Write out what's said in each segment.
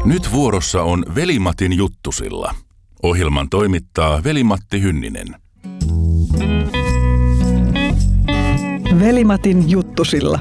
Nyt vuorossa on Veli-Matin juttusilla. Ohjelman toimittaa Veli-Matti Hynninen. Veli-Matin juttusilla.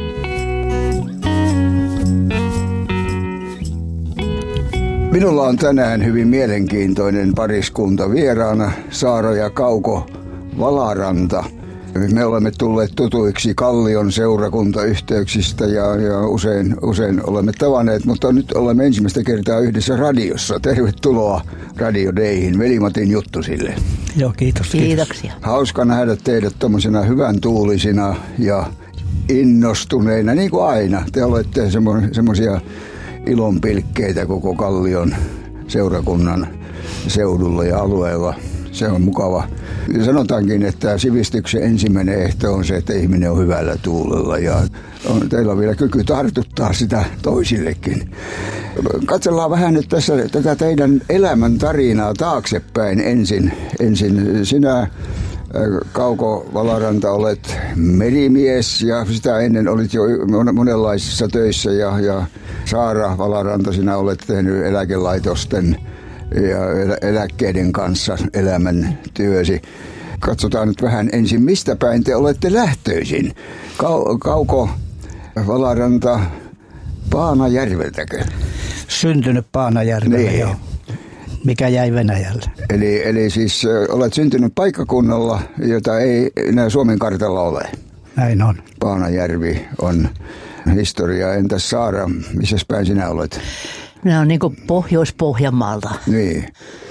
Minulla on tänään hyvin mielenkiintoinen pariskunta vieraana, Saara ja Kauko Valaranta. Me olemme tulleet tutuiksi Kallion seurakuntayhteyksistä ja usein olemme tavanneet, mutta nyt olemme ensimmäistä kertaa yhdessä radiossa. Tervetuloa Radio Dayhin, Veli-Matin juttusille. Joo, kiitos. Kiitoksia. Hauska nähdä teidät tommosena hyvän tuulisina ja innostuneina, niin kuin aina. Te olette semmoisia ilonpilkkeitä koko Kallion seurakunnan seudulla ja alueella. Se on mukava. Sanotaankin, että sivistyksen ensimmäinen ehto on se, että ihminen on hyvällä tuulella ja teillä on vielä kyky tartuttaa sitä toisillekin. Katsellaan vähän nyt tässä tätä teidän elämän tarinaa taaksepäin ensin. Sinä, Kauko Valaranta, olet merimies ja sitä ennen olit jo monenlaisissa töissä ja Saara Valaranta, sinä olet tehnyt eläkelaitosten ja eläkkeiden kanssa elämän työsi. Katsotaan nyt vähän ensin, mistä päin te olette lähtöisin. Kauko Valaranta, Paanajärveltäkö? Syntynyt Paanajärvellä, niin. Joo. Mikä jäi Venäjälle. Eli siis olet syntynyt paikkakunnalla, jota ei enää Suomen kartalla ole. Näin on. Paanajärvi on historia. Entäs Saara, missä päin sinä olet? Minä olen niin kuin Pohjois-Pohjanmaalta. Niin.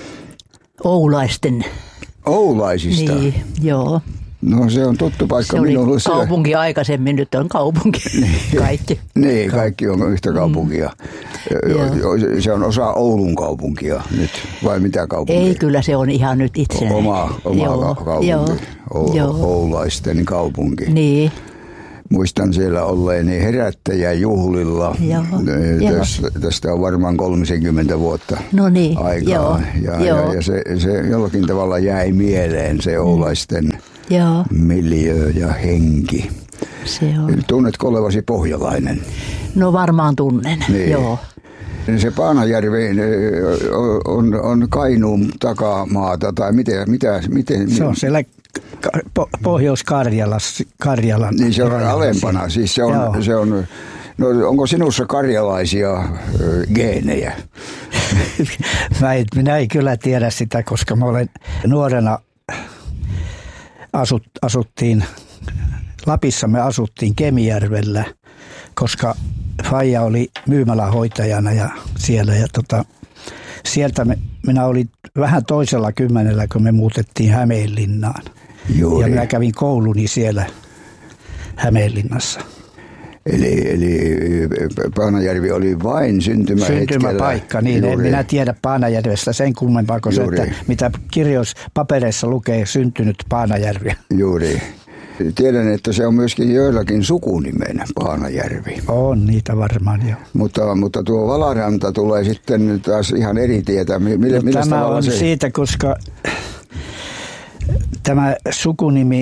Oulaisten. Oulaisista? Niin, joo. No se on tuttu paikka se minulle. Se oli kaupunki aikaisemmin, nyt on kaupunki. Kaikki. Niin, kaikki on yhtä kaupunkia. Se on osa Oulun kaupunkia nyt, vai mitä kaupunkia? Ei, kyllä se on ihan nyt itsenäinen. Oma kaupunki, Oulaisten kaupunki. Niin. Muistan siellä olleeni herättäjäjuhlilla. Tästä on varmaan 30 vuotta aikaa. Ja se jollakin tavalla jäi mieleen, se Oulaisten miljöö ja henki. Se on. Tunnetko olevasi pohjalainen? No varmaan tunnen, niin. Joo. Se Paanajärvi on Kainuun takamaata, tai miten? Se on siellä Pohjois-Karjalan. Niin se on alempana, siis se on no onko sinussa karjalaisia geenejä? Minä ei kyllä tiedä sitä, koska mä olen nuorena Lapissa me asuttiin Kemijärvellä, koska faija oli myymälähoitajana ja siellä sieltä minä olin vähän toisella kymmenellä, kun me muutettiin Hämeenlinnaan. Juuri. Ja minä kävin kouluni siellä Hämeenlinnassa. Eli Paanajärvi oli vain syntymäpaikka, niin en minä tiedä Paanajärvestä sen kummempaa kuin se, että mitä papereissa lukee syntynyt Paanajärvi. Juuri. Tiedän, että se on myöskin joillakin sukunimen Paanajärvi. On niitä varmaan, joo. Mutta tuo Valaranta tulee sitten taas ihan eri tietä. Tämä on se? Siitä, koska tämä sukunimi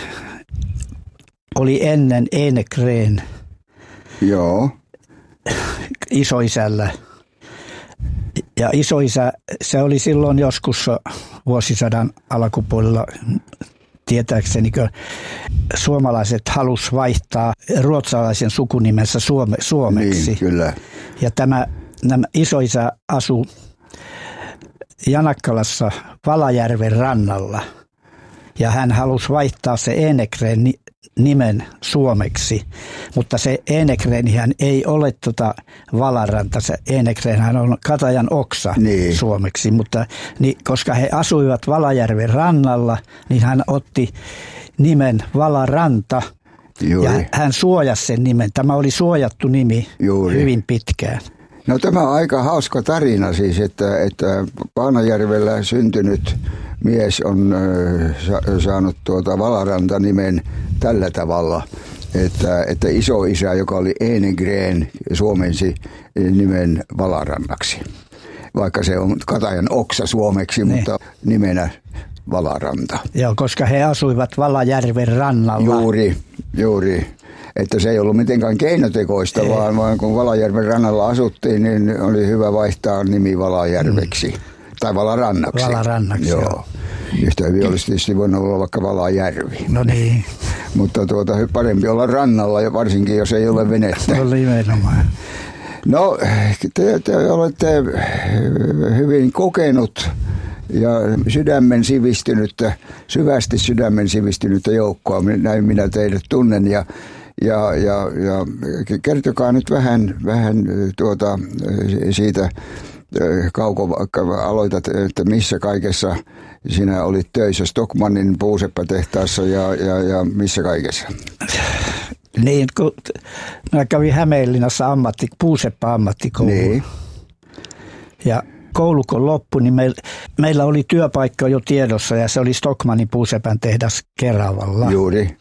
oli ennen Enegren. Joo. Isoisällä. Ja isoisä, se oli silloin joskus vuosisadan alkupuolella, tietääkseni, kun suomalaiset halus vaihtaa ruotsalaisen sukunimensä suomeksi. Niin, kyllä. Ja nämä isoisä asui Janakkalassa Valajärven rannalla. Ja hän halusi vaihtaa se Enegren nimen suomeksi, mutta se Enegrenihän ei ole Valaranta, se Enegrenhän on Katajan oksa suomeksi, mutta koska he asuivat Valajärven rannalla, niin hän otti nimen Valaranta. Juuri. Ja hän suojasi sen nimen. Tämä oli suojattu nimi hyvin pitkään. No tämä on aika hauska tarina siis, että Paanajärvellä syntynyt mies on saanut Valaranta-nimen tällä tavalla, että isoisä, joka oli Enegren, suomensi nimen Valarannaksi. Vaikka se on Katajan oksa suomeksi, mutta nimenä Valaranta. Joo, koska he asuivat Valajärven rannalla. Juuri. Että se ei ollut mitenkään keinotekoista, vaan kun Valajärven rannalla asuttiin, niin oli hyvä vaihtaa nimi Valajärveksi. Tai Valarannaksi. Valarannaksi, joo. Yhtä hyvin olisi tietysti voinut olla vaikka Valajärvi. No niin. Mutta parempi olla rannalla, ja varsinkin jos ei ole venettä. No nimenomaan. No, te olette hyvin kokenut ja syvästi sydämen sivistynyttä joukkoa. Näin minä teidät tunnen. Ja kertokaa nyt vähän siitä, aloitat, että missä kaikessa sinä olit töissä Stockmannin puuseppätehtaassa ja missä kaikessa? Niin, kun mä kävin Hämeenlinnassa puuseppa-ammattikoulu. Niin. Ja koulu kun loppui, niin meillä oli työpaikka jo tiedossa ja se oli Stockmannin puusepän tehdas Keravalla. Juuri.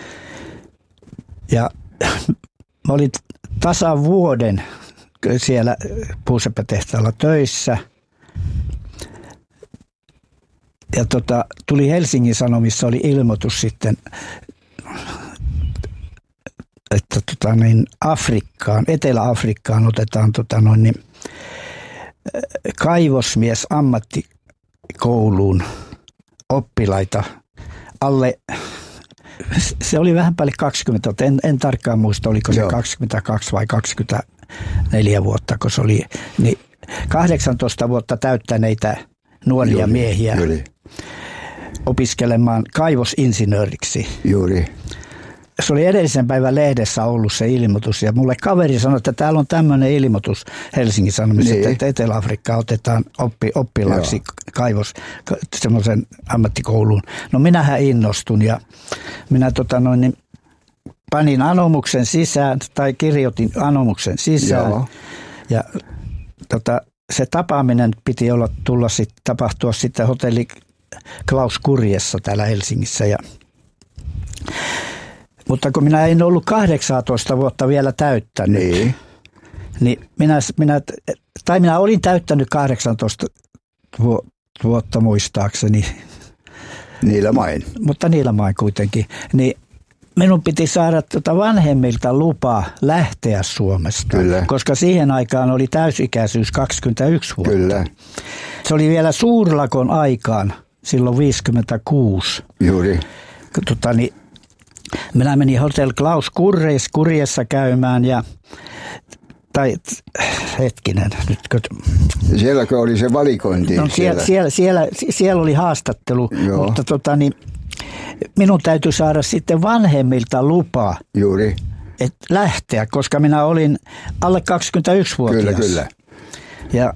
Ja mä olin tasan vuoden siellä puuseppätehtaalla töissä. Ja tuli Helsingin Sanomissa oli ilmoitus sitten, että Afrikkaan, Etelä-Afrikkaan otetaan kaivosmies ammattikouluun oppilaita alle, se oli vähän päälle 20, en tarkkaan muista, oliko se 22 vai 24 vuotta, kun se oli, niin 18 vuotta täyttäneitä nuoria miehiä opiskelemaan kaivosinsinööriksi. Juuri. Se oli edellisen päivän lehdessä ollut se ilmoitus ja mulle kaveri sanoi, että täällä on tämmöinen ilmoitus Helsingin Sanomissa, että Etelä-Afrikkaan otetaan oppilaaksi semmoisen ammattikouluun. No minähän innostun ja minä panin anomuksen sisään tai kirjoitin anomuksen sisään. Joo. Ja se tapaaminen piti tapahtua sitten hotelli Klaus Kurjessa täällä Helsingissä mutta kun minä en ollut 18 vuotta vielä täyttänyt, niin minä olin täyttänyt 18 vuotta muistaakseni. Niillä main. Mutta niillä main kuitenkin. Niin minun piti saada vanhemmilta lupa lähteä Suomesta, kyllä, koska siihen aikaan oli täysikäisyys 21 vuotta. Kyllä. Se oli vielä suurlakon aikaan, silloin 56. Juuri. Minä menin Hotel Klaus Kurjessa käymään Sielläkö oli se valikointi? No, siellä oli haastattelu, joo, mutta minun täytyy saada sitten vanhemmilta lupa lähteä, koska minä olin alle 21-vuotias. Kyllä. Ja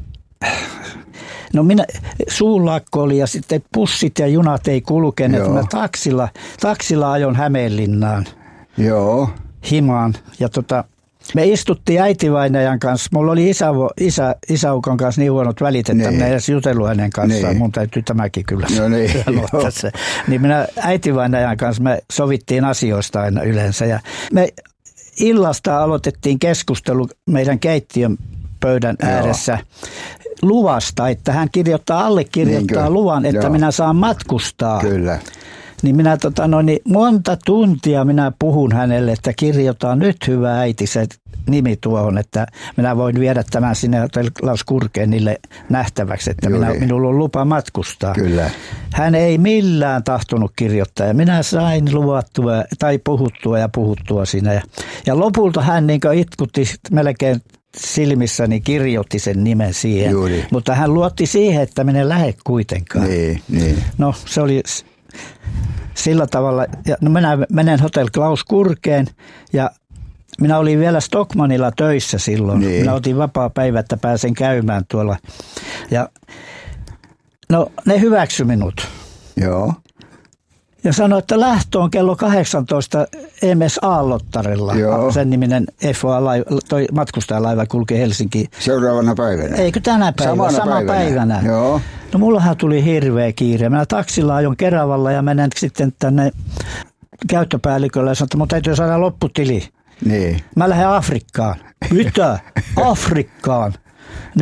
suunlakko oli ja sitten bussit ja junat ei kulkeneet. Mä taksilla ajon Hämeenlinnaan. Joo. Himaan. Ja me istuttiin äitivainajan kanssa. Mulla oli isäukon kanssa niin huonot välit, että minä edes jutellut hänen kanssaan. Niin. Mun täytyy tämäkin kyllä sanoa tässä. Niin minä äitivainajan kanssa me sovittiin asioista aina yleensä. Ja me illasta aloitettiin keskustelu meidän keittiön pöydän ääressä luvasta, että hän allekirjoittaa luvan, että minä saan matkustaa. Kyllä. Niin minä monta tuntia minä puhun hänelle, että kirjoitaan nyt hyvä äiti se nimi tuohon, että minä voin viedä tämän sinne Hotel Klaus Kurkenille nähtäväksi, että minulla on lupa matkustaa. Kyllä. Hän ei millään tahtonut kirjoittaa ja minä sain luvattua tai puhuttua siinä. Ja lopulta hän itkutti melkein silmissäni, kirjoitti sen nimen siihen, juuri, mutta hän luotti siihen, että minä en lähde kuitenkaan. Niin. No se oli sillä tavalla, ja minä menen Hotel Klaus Kurkeen ja minä olin vielä Stockmannilla töissä silloin. Niin. Minä otin vapaa päivä, että pääsen käymään tuolla. Ja ne hyväksy minut. Joo. Ja sanoi, että lähtö on kello 18 MS Aallottarella. Joo. Sen niminen toi matkustajalaiva kulkee Helsinkiin. Seuraavana päivänä? Eikö tänä päivänä? Sama päivänä. Joo. No mullahan tuli hirveä kiire. Mä taksilla ajon Keravalla ja menen sitten tänne käyttöpäällikölle ja sanon, että mun täytyy saada lopputili. Niin. Mä lähden Afrikkaan. Mitä? Afrikkaan? Niin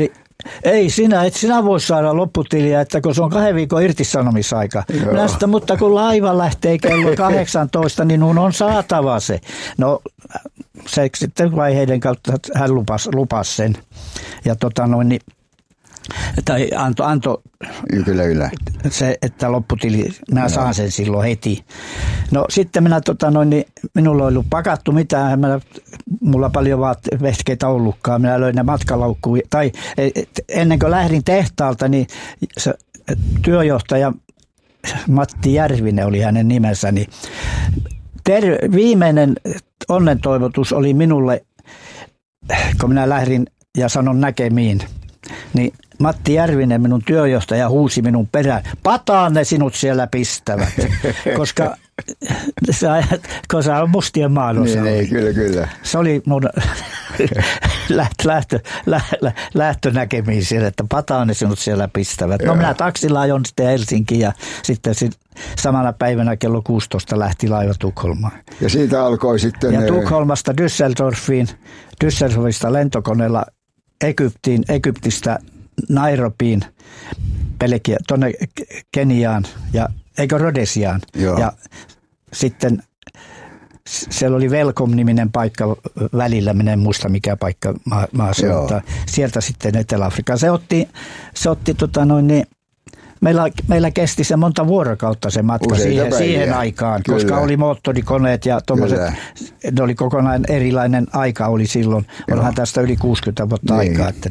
Ei et sinä voi saada lopputiliä, että kun se on 2 viikon irtisanomisaika. Minä sitä, mutta kun laiva lähtee kello 18, niin minun on saatava se. No se sitten vaiheiden kautta hän lupasi sen. Ja niin, tai antoi se, että lopputili, minä saan sen silloin heti. No sitten minä, niin minulla ei ollut pakattu mitään, mulla paljon vehkeitä ollutkaan, minä löin ne matkalaukkuun, tai ennen kuin lähdin tehtaalta, niin se työjohtaja Matti Järvinen oli hänen nimensä, niin viimeinen onnentoivotus oli minulle, kun minä lähdin ja sanon näkemiin, niin Matti Järvinen, minun työjohtaja, huusi minun perään, pataan ne sinut siellä pistävät, koska se on mustien maanosa. Niin, kyllä. Se oli mun lähtönäkemiin siellä, että pataan ne sinut siellä pistävät. No minä taksilla ajoin sitten Helsinkiin ja sitten samana päivänä kello 16 lähti laiva Tukholmaan. Ja siitä alkoi sitten... Ja Tukholmasta Düsseldorfista lentokoneella Egyptistä Nairobiin, tuonne Keniaan ja Rhodesiaan. Joo. Ja sitten siellä oli Welcome-niminen paikka välillä, minä en muista mikä paikka maa se, mutta sieltä sitten Etelä-Afrikkaan. Se otti meillä kesti se monta vuorokautta se matka siihen aikaan, koska oli moottorikoneet ja tuommoiset, ne oli kokonaan erilainen aika oli silloin. Onhan tästä yli 60 vuotta aikaa, että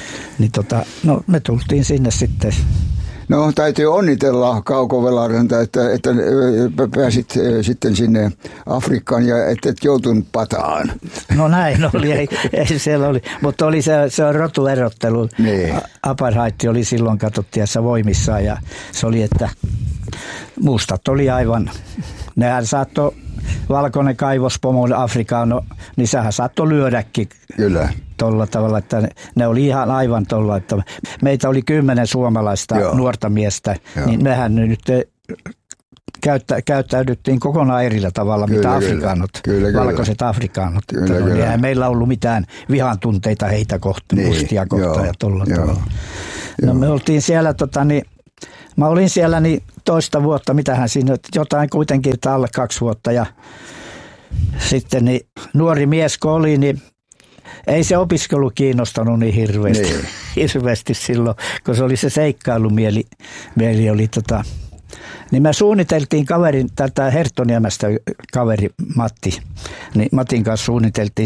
no me tultiin sinne sitten. No täytyy onnitella Kauko Velaranta, että pääsit sitten sinne Afrikkaan ja et joutunut pataan. No näin oli, ei siellä oli, mutta oli se on rotuerottelu. Niin. Apartheid oli silloin katsottiessa voimissaan ja se oli, että mustat oli aivan, nehän saattoi valkoinen kaivospomo Afrikaan, niin sehän saattoi lyödäkin. Kyllä. Tolla tavalla, että ne oli ihan aivan tolla, että meitä oli 10 suomalaista nuorta miestä, niin mehän nyt käyttäydyttiin kokonaan erillä tavalla, mitä afrikaanot, valkoiset afrikaanot. Eihän meillä ollut mitään vihan tunteita heitä kohtaan, mustia kohtaan ja tolla tavalla. No me oltiin siellä, mä olin siellä niin toista vuotta, mitähän siinä, jotain kuitenkin alle 2 vuotta ja sitten niin nuori mies kun oli, niin ei se opiskelu kiinnostanut niin hirveästi silloin, kun se oli se seikkailumieli oli niin me suunniteltiin tältä Herttoniemestä kaveri Matti, niin Matin kanssa suunniteltiin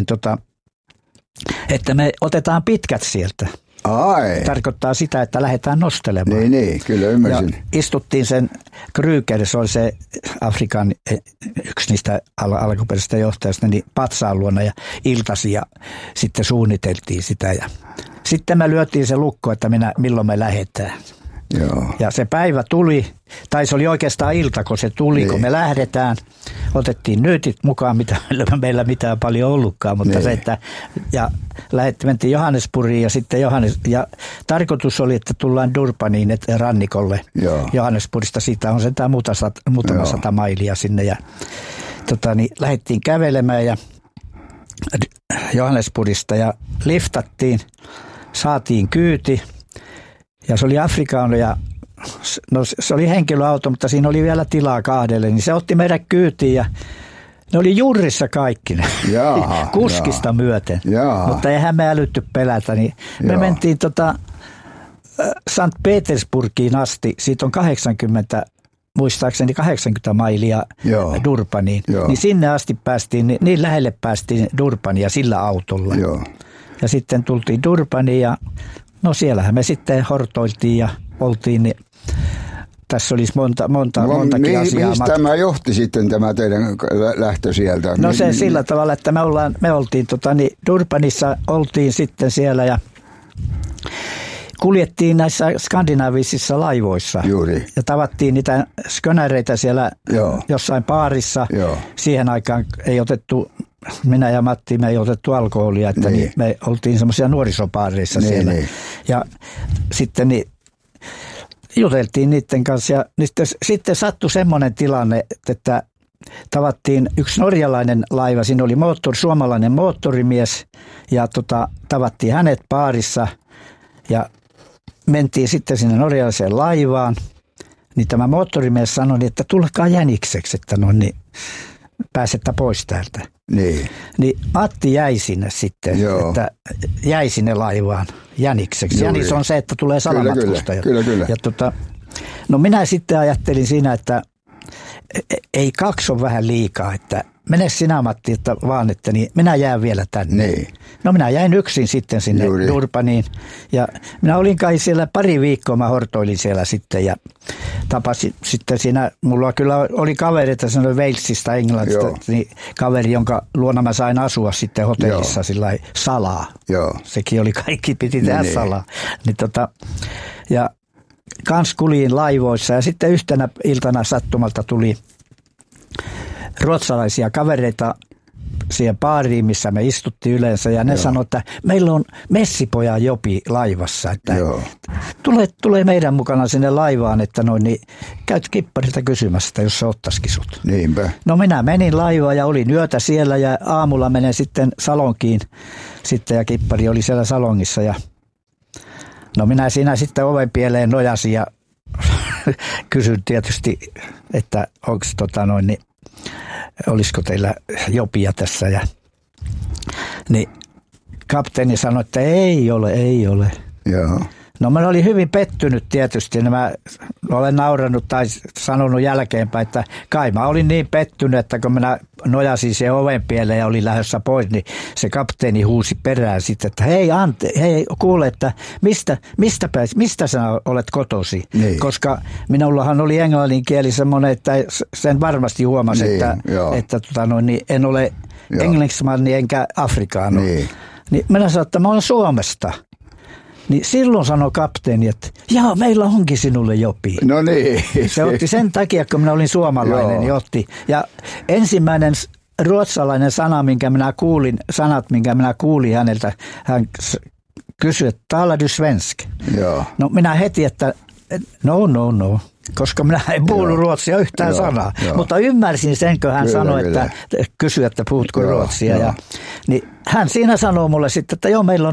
että me otetaan pitkät sieltä. Ai. Tarkoittaa sitä, että lähdetään nostelemaan. Niin, kyllä ymmärsin. Ja istuttiin sen Kryger, se oli se Afrikan yksi niistä alkuperäisistä johtajista, niin patsaan luona ja iltasi ja sitten suunniteltiin sitä. Ja sitten me lyötiin se lukko, että milloin me lähdetään. Joo. Ja se päivä tuli, tai se oli oikeastaan ilta, kun se tuli, kun me lähdetään. Otettiin nyytit mukaan, mitä meillä mitään paljon ollutkaan, mutta se, että ja mentiin Johannesburgiin ja sitten ja tarkoitus oli, että tullaan Durbaniin rannikolle. Joo. Johannesburgista, siitä on sentään muutama 100 mailia sinne ja niin lähdettiin kävelemään ja Johannesburgista ja liftattiin, saatiin kyyti. Ja se oli Afrikaan ja no, se oli henkilöauto, mutta siinä oli vielä tilaa 2, niin se otti meidät kyytiin ja ne oli juurissa kaikki ne, kuskista myöten. Mutta eihän me älytty pelätä, niin me mentiin St. Petersburgiin asti, siitä on 80 mailia Durbaniin, niin sinne asti päästiin, niin lähelle päästiin Durbania sillä autolla. Ja sitten tultiin Durbaniin ja no siellähän me sitten hortoiltiin ja oltiin, niin tässä olisi montakin asiaa. Mistä tämä johti sitten tämä teidän lähtö sieltä? No se sillä tavalla, että me oltiin Durbanissa oltiin sitten siellä ja kuljettiin näissä skandinaavisissa laivoissa. Juuri. Ja tavattiin niitä skönäreitä siellä jossain baarissa. Siihen aikaan ei otettu, minä ja Matti, me ei otettu alkoholia, että niin me oltiin semmoisia nuorisopaareissa siellä. Ja sitten juteltiin niiden kanssa ja sitten sattui semmoinen tilanne, että tavattiin yksi norjalainen laiva, siinä oli suomalainen moottorimies ja tavattiin hänet baarissa Ja mentiin sitten sinne norjalaiseen laivaan. Niin tämä moottorimies sanoi, että tulkaa jänikseksi, että no niin pääsettä pois täältä. Niin Matti jäi sinne sitten, että jäi sinne laivaan jänikseksi. Juuri. Jänis on se, että tulee salamatkustajat. Kyllä. Ja no minä sitten ajattelin siinä, että ei 2 ole vähän liikaa, että mene sinä Matti, että vaan, että niin minä jään vielä tänne. Niin. No minä jäin yksin sitten sinne Durbaniin ja minä olin kai siellä pari viikkoa, mä hortoilin siellä sitten ja tapasin sitten siinä, mulla kyllä oli kavereita, se oli Walesista, Englannista, niin kaveri, jonka luona mä sain asua sitten hotellissa sillä salaa. Joo. Sekin oli kaikki, piti tehdä salaa. Niin ja kans kuljin laivoissa ja sitten yhtenä iltana sattumalta tuli ruotsalaisia kavereita siihen baariin, missä me istuttiin yleensä ja ne sanoi, että meillä on Messipojan Jopi laivassa, että tulee meidän mukana sinne laivaan, että niin käyt kipparilta kysymässä, että jos se ottaisikin sut. Niinpä. No minä menin laivaan ja olin yötä siellä ja aamulla menen sitten salonkiin sitten ja kippari oli siellä salongissa ja no minä siinä sitten oven pieleen nojasin ja kysyin tietysti, että onko niin olisiko teillä Jopia tässä ja niin kapteeni sanoi, että ei ole. Joo. No mä olin hyvin pettynyt tietysti, mä olen nauranut tai sanonut jälkeenpäin, että kai mä olin niin pettynyt, että kun minä nojasin siihen oven pieleen ja olin lähdössä pois, niin se kapteeni huusi perään sitten, että hei kuule, että mistä sä olet kotosi? Niin. Koska minullahan oli englannin kieli semmoinen, että sen varmasti huomasi, että niin en ole englannismanni enkä afrikaano. Niin minä sanoin, että mä olen Suomesta. Niin silloin sanoi kapteeni, että jaa, meillä onkin sinulle Jopi. No niin. Se otti sen takia, kun minä olin suomalainen, niin otti. Ja ensimmäinen ruotsalainen sanat, minkä minä kuulin häneltä, hän kysyi, että talar du svensk? Joo. No minä heti, että no. Koska minä en puhunut ruotsia yhtään sanaa. Mutta ymmärsin sen, kun hän sanoi, että kysyi, että puhutko ruotsia. Niin hän siinä sanoi mulle sitten, että joo, meillä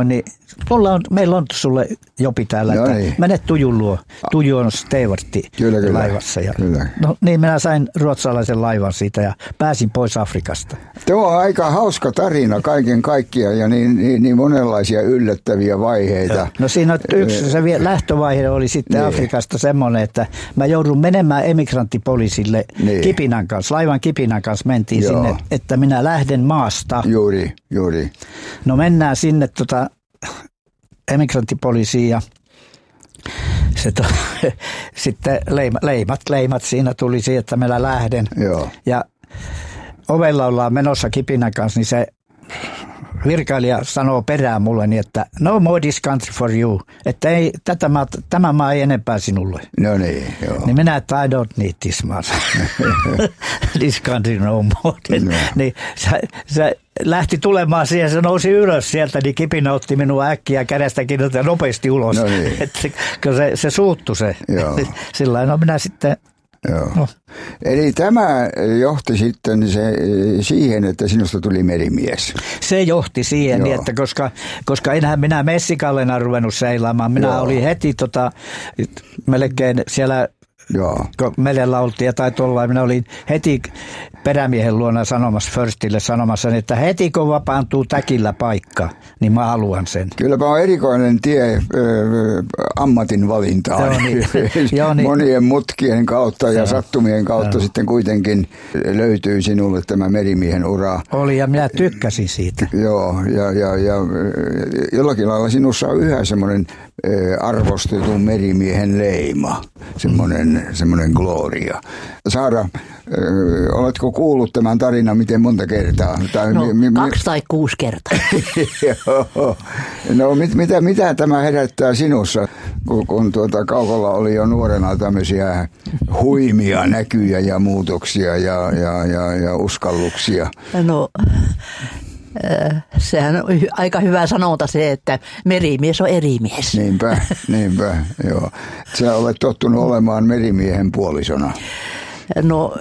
on sulle Jopi täällä, että mene Tujun luo. Tuju on Stevartti laivassa. No niin, minä sain ruotsalaisen laivan siitä ja pääsin pois Afrikasta. Tuo on aika hauska tarina kaiken kaikkiaan ja niin monenlaisia yllättäviä vaiheita. No siinä yksi se lähtövaihe oli sitten Afrikasta semmoinen, että mä joudun menemään emigranttipoliisille kipinän kanssa, laivan kipinän kanssa mentiin sinne, että minä lähden maasta. Juuri. No mennään sinne emigranttipoliisiin ja se sitten leimat siinä tuli siihen, että minä lähden. Joo. Ja ovella ollaan menossa kipinän kanssa, niin se virkailija sanoo perään mulle niin, että no more this country for you, että ei, tämä maa ei enempää sinulle. No niin, joo. Niin minä, että I don't need this man. This country no more. No. Niin se lähti tulemaan siihen, se nousi ylös sieltä, niin kipinä otti minua äkkiä kädestä kiinni nopeasti ulos. No niin. Kun se suuttui se. Joo. Sillä no minä sitten. Joo. No. Eli tämä johti sitten siihen, että sinusta tuli merimies. Se johti siihen, niin, että koska enhän minä Messikallena ruvennut seilaamaan. Minä olin heti melkein siellä, kun merellä oltiin tai tuollain, minä olin heti perämiehen luona Firstille sanomassa, että heti kun vapaantuu täkillä paikka, niin mä haluan sen. Kylläpä on erikoinen tie ammatin valintaan. Niin. Monien mutkien kautta ja sattumien kautta sitten kuitenkin löytyy sinulle tämä merimiehen ura. Oli ja minä tykkäsin siitä. Joo, ja jollakin lailla sinussa on yhä semmoinen arvostetun merimiehen leima, semmoinen gloria. Saara, oletko kuullut tämän tarinan miten monta kertaa? 2 tai 6 kertaa. Joo. No mitä tämä herättää sinussa, kun Kaukolla oli jo nuorena tämmöisiä huimia näkyjä ja muutoksia ja uskalluksia? No sehän on aika hyvä sanonta se, että merimies on eri mies. Niinpä, joo. Sä olet tottunut olemaan merimiehen puolisona. No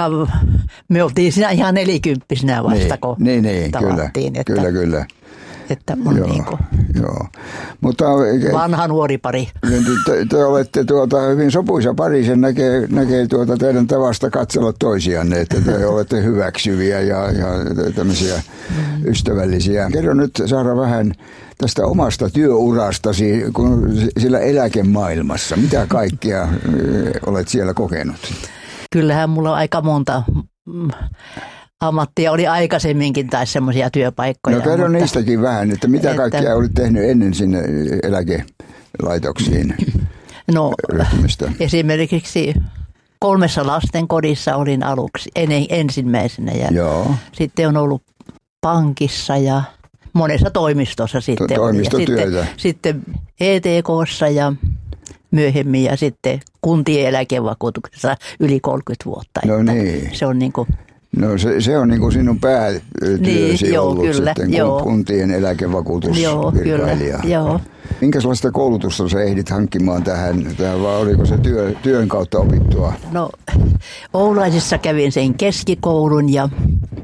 me oltiin siinä ihan 40-vuotiaana vasta, kun tavattiin. Kyllä. Että on joo. Mutta vanha nuori pari. Te olette hyvin sopuisa pari, sen näkee teidän tavasta katsella toisianne, että te olette hyväksyviä ja tämmöisiä ystävällisiä. Kerro nyt, Saara, vähän tästä omasta työurastasi sillä eläkemaailmassa. Mitä kaikkea olet siellä kokenut? Kyllähän mulla on aika monta ammattia oli aikaisemminkin tai semmoisia työpaikkoja. No kerro niistäkin vähän, että mitä kaikkea olit tehnyt ennen sinne eläkelaitoksiin ryhtymistä? Esimerkiksi 3 lastenkodissa olin aluksi ensimmäisenä ja sitten on ollut pankissa ja monessa toimistossa sitten. Toimistotyötä. Sitten ETK:ssa ja myöhemmin ja sitten kuntien eläkevakuutuksessa yli 30 vuotta. No niin. Se on niin kuin... No se on niin kuin sinun päätyösi ollut kyllä, sitten kuntien eläkevakuutusvirkailija. Joo. Minkälaista koulutusta sä ehdit hankkimaan tähän vai oliko se työn kautta opittua? No Oulaisissa kävin sen keskikoulun ja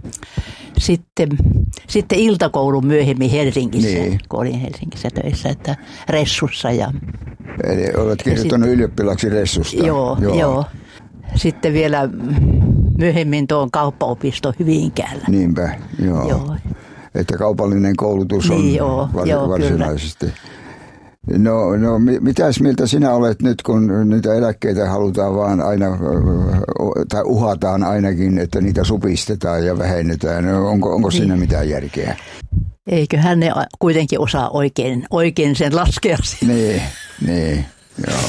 sitten iltakoulun myöhemmin Helsingissä, kun olin Helsingissä töissä, että Ressussa. Eli olet kirjoittanut ylioppilaksi Ressusta? Joo. Sitten vielä myöhemmin tuon kauppaopisto Hyvinkäällä. Niinpä, joo. Että kaupallinen koulutus on varsinaisesti. Kyllä. No mitäs mieltä sinä olet nyt, kun niitä eläkkeitä halutaan vaan aina, tai uhataan ainakin, että niitä supistetaan ja vähennetään. Onko siinä mitään järkeä? Eiköhän ne kuitenkin osaa oikein sen laskea. Niin, joo.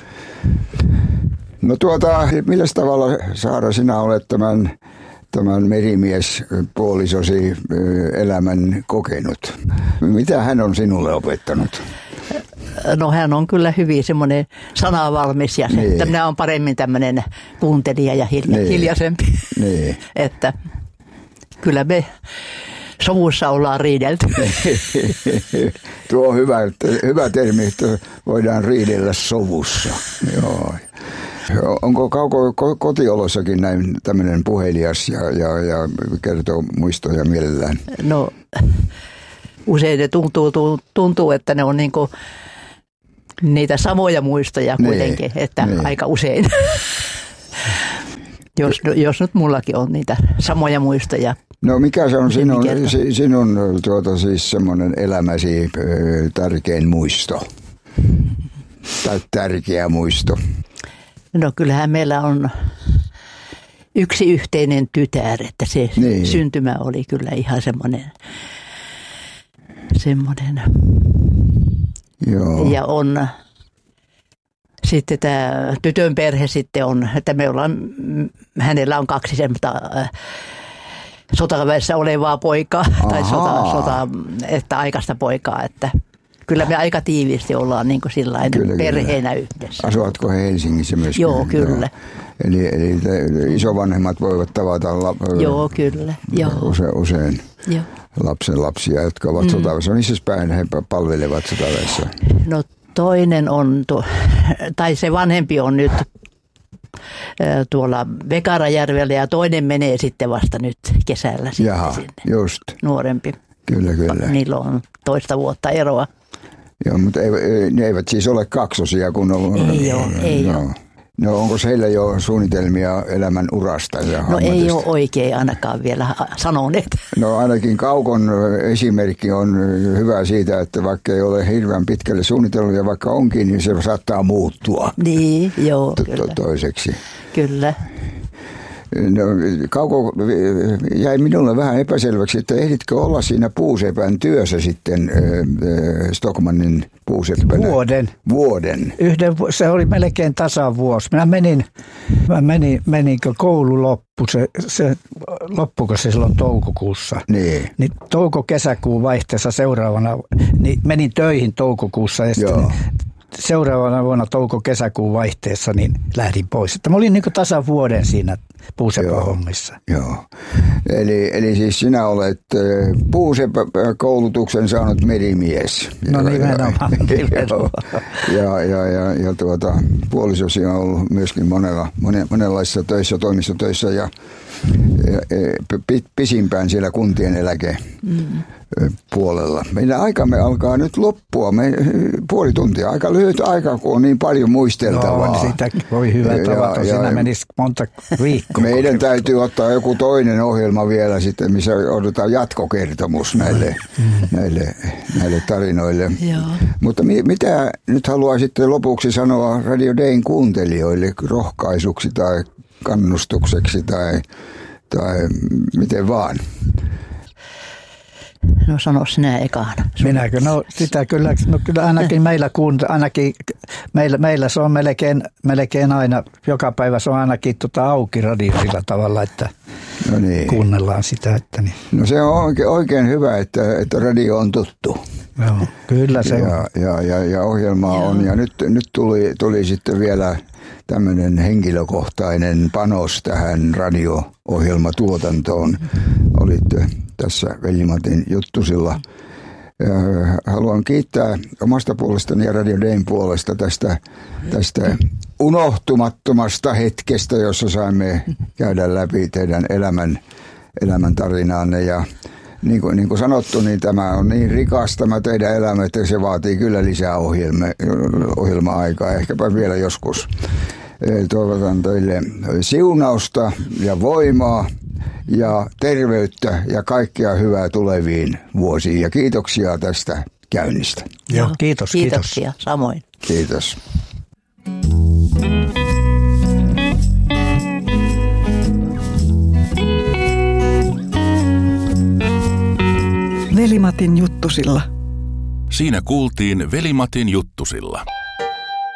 No millä tavalla, Saara, sinä olet tämän merimiespuolisosi elämän kokenut? Mitä hän on sinulle opettanut? No hän on kyllä hyvin semmoinen sanavalmis ja että minä olen paremmin tämmöinen kuuntelija ja hiljaisempi. Niin. Että kyllä me sovussa ollaan riidelty. Tuo on hyvä termi, että voidaan riidellä sovussa. Joo. Onko kotiolossakin näin tämmöinen puhelias ja kertoo muistoja mielellään? No usein ne tuntuu, että ne on niinku niitä samoja muistoja kuitenkin, että aika usein. Jos nyt mullakin on niitä samoja muistoja. No mikä se on sinun siis semmoinen elämäsi tärkein muisto? Tai tärkeä muisto? No kyllähän meillä on yksi yhteinen tytär, että se syntymä oli kyllä ihan semmoinen. Joo. Ja on sitten tämä tytön perhe sitten on, että hänellä on 2 semmoista sotaväessä olevaa poikaa tai että aikaista poikaa, että kyllä me aika tiiviisti ollaan niin kuin sillainen perheenä yhdessä. Asuvatko he Helsingissä myöskin? Joo, kyllä. Eli isovanhemmat voivat tavata joo, kyllä. Usein joo. Lapsia, jotka ovat sotaväessä. Missä päin he palvelevat sotaväessä? No toinen on, tai se vanhempi on nyt tuolla Vekarajärvellä ja toinen menee sitten vasta nyt kesällä sinne. Just. Nuorempi. Kyllä. Niillä on 2 vuotta eroa. Joo, mutta ne eivät siis ole kaksosia, kun on... Ei ole. No onko heillä jo suunnitelmia elämän urasta? No ei ole oikein ainakaan vielä sanoneet. No ainakin Kaukon esimerkki on hyvä siitä, että vaikka ei ole hirveän pitkälle suunnitellut ja vaikka onkin, niin se saattaa muuttua. Niin, joo, kyllä. Toiseksi. Kyllä. No, Kauko, jäi minulle vähän epäselväksi, että ehditkö olla siinä puusepän työssä sitten Stockmannin puuseppänä? Vuoden. Se oli melkein tasavuosi. Mä menin kun koulu loppu. Loppuko se silloin toukokuussa? Niin touko-kesäkuun vaihteessa seuraavana, niin menin töihin toukokuussa ja sitten seuraavana vuonna touko-kesäkuun vaihteessa niin lähdin pois. Että mä olin niin kuin tasan vuoden siinä puuseppähommissa. Joo. Eli siis sinä olet puuseppäkoulutuksen saanut merimies. No nimenomaan. Ja puolisosi on ollut myöskin monenlaisissa töissä, toimistotöissä ja pisimpään siellä kuntien eläkepuolella. Meidän aikamme alkaa nyt loppua. Puoli tuntia, aika lyhyt aika, kun on niin paljon muisteltavaa. No, sitä voi hyvä tavata. Siinä menisi monta viikkoa. Meidän täytyy ottaa joku toinen ohjelma vielä sitten, missä odotetaan jatkokertomus näille tarinoille. Joo. Mutta mitä nyt haluaisitte lopuksi sanoa Radio Dayn kuuntelijoille rohkaisuksi tai kannustukseksi tai miten vaan? No sano sinä ekaan. Minäkö? No sitä kyllä ainakin meillä se on melkein aina, joka päivä se on ainakin auki radio sillä tavalla, että kuunnellaan sitä. Että niin. No se on oikein hyvä, että radio on tuttu. Joo, kyllä se on. Ja ohjelmaa on. Ja nyt tuli sitten vielä tämmöinen henkilökohtainen panos tähän radio-ohjelmatuotantoon. Olitte tässä Veli-Matin Juttusilla. Haluan kiittää omasta puolestani ja Radio Dayn puolesta tästä unohtumattomasta hetkestä, jossa saimme käydä läpi teidän elämän tarinaanne. Ja niin kuin sanottu, niin tämä on niin rikas tämä teidän elämä, että se vaatii kyllä lisää ohjelma-aikaa, ehkäpä vielä joskus. Toivotan teille siunausta ja voimaa ja terveyttä ja kaikkea hyvää tuleviin vuosiin. Ja kiitoksia tästä käynnistä. Joo, kiitos. Kiitoksia, samoin. Kiitos. Veli-Matin Juttusilla. Siinä kuultiin Veli-Matin Juttusilla.